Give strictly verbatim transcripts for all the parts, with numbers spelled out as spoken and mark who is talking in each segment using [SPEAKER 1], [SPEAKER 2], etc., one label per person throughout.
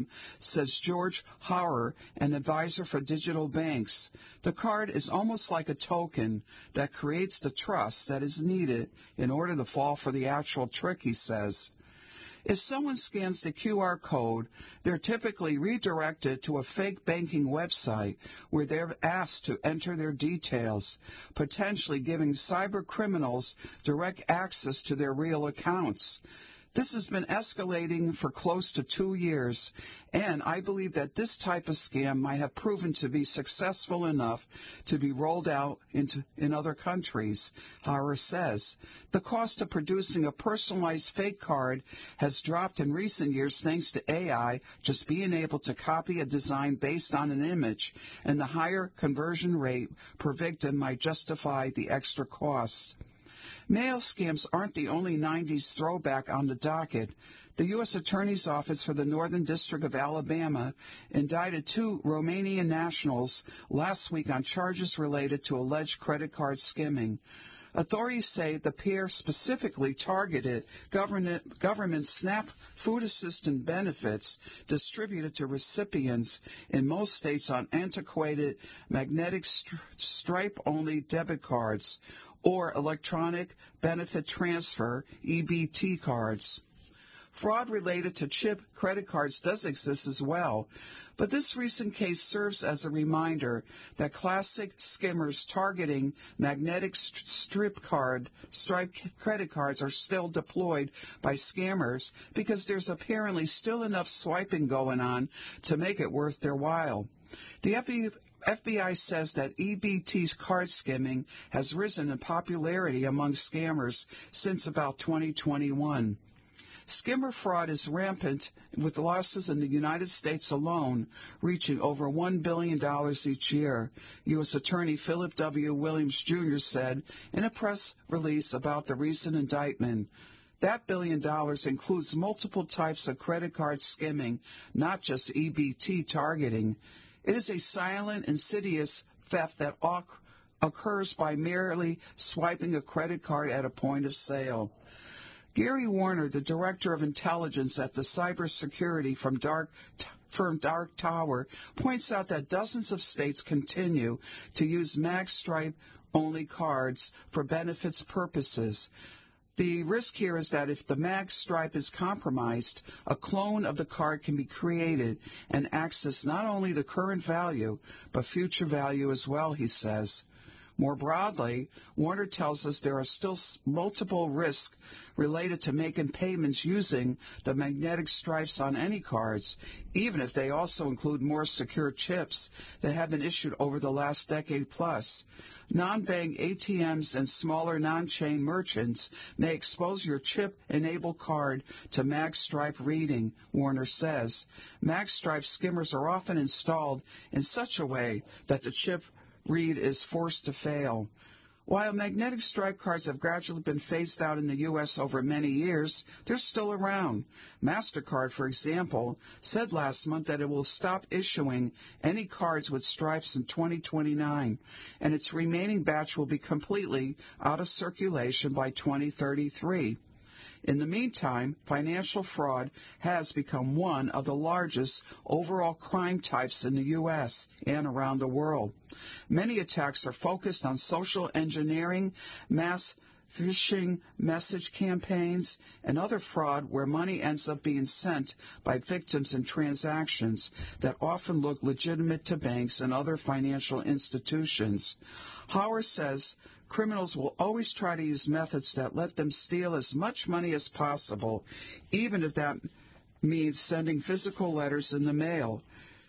[SPEAKER 1] says George Hauer, an advisor for digital banks. The card is almost like a token that creates the trust that is needed in order to fall for the actual trick, he says. If someone scans the Q R code, they're typically redirected to a fake banking website where they're asked to enter their details, potentially giving cyber criminals direct access to their real accounts. This has been escalating for close to two years, and I believe that this type of scam might have proven to be successful enough to be rolled out into in other countries, Hauer says. The cost of producing a personalized fake card has dropped in recent years thanks to A I just being able to copy a design based on an image, and the higher conversion rate per victim might justify the extra costs. Mail scams aren't the only nineties throwback on the docket. The U S Attorney's Office for the Northern District of Alabama indicted two Romanian nationals last week on charges related to alleged credit card skimming. Authorities say the pair specifically targeted government, government SNAP food assistance benefits distributed to recipients in most states on antiquated magnetic stri- stripe-only debit cards or electronic benefit transfer E B T cards. Fraud related to chip credit cards does exist as well, but this recent case serves as a reminder that classic skimmers targeting magnetic st- strip card, striped credit cards are still deployed by scammers because there's apparently still enough swiping going on to make it worth their while. The F B I F B I says that E B T's card skimming has risen in popularity among scammers since about twenty twenty-one. Skimmer fraud is rampant, with losses in the United States alone reaching over one billion dollars each year, U S Attorney Philip W. Williams, Junior said in a press release about the recent indictment. That billion dollars includes multiple types of credit card skimming, not just E B T targeting. It is a silent, insidious theft that occurs by merely swiping a credit card at a point of sale. Gary Warner, the director of intelligence at the cybersecurity from Dark, firm Dark Tower, points out that dozens of states continue to use magstripe-only cards for benefits purposes. The risk here is that if the mag stripe is compromised, a clone of the card can be created and access not only the current value, but future value as well, he says. More broadly, Warner tells us there are still multiple risks related to making payments using the magnetic stripes on any cards, even if they also include more secure chips that have been issued over the last decade plus. Non-bank A T Ms and smaller non-chain merchants may expose your chip-enabled card to magstripe reading, Warner says. Magstripe skimmers are often installed in such a way that the chip read is forced to fail. While magnetic stripe cards have gradually been phased out in the U S over many years, they're still around. MasterCard, for example, said last month that it will stop issuing any cards with stripes in twenty twenty-nine, and its remaining batch will be completely out of circulation by twenty thirty-three. In the meantime, financial fraud has become one of the largest overall crime types in the U S and around the world. Many attacks are focused on social engineering, mass phishing message campaigns, and other fraud where money ends up being sent by victims in transactions that often look legitimate to banks and other financial institutions. Hauer says criminals will always try to use methods that let them steal as much money as possible, even if that means sending physical letters in the mail.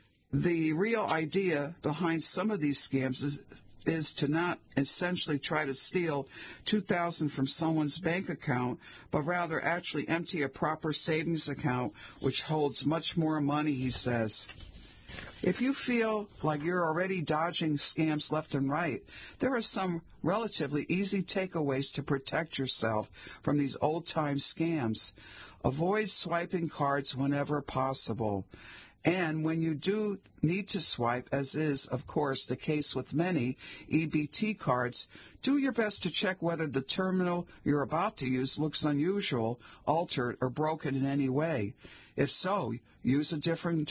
[SPEAKER 1] The real idea behind some of these scams is, is to not essentially try to steal two thousand dollars from someone's bank account, but rather actually empty a proper savings account, which holds much more money, he says. If you feel like you're already dodging scams left and right, there are some relatively easy takeaways to protect yourself from these old-time scams. Avoid swiping cards whenever possible. And when you do need to swipe, as is, of course, the case with many E B T cards, do your best to check whether the terminal you're about to use looks unusual, altered, or broken in any way. If so, use a different